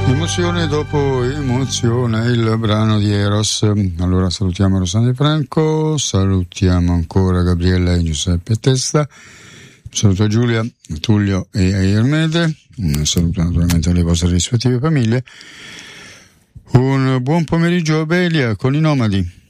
Emozione dopo emozione, il brano di Eros. Allora salutiamo Rossana Di Franco, salutiamo ancora Gabriella e Giuseppe Testa, saluto a Giulia, a Tullio e a Ermede, un saluto naturalmente alle vostre rispettive famiglie. Un buon pomeriggio a Belia con i Nomadi.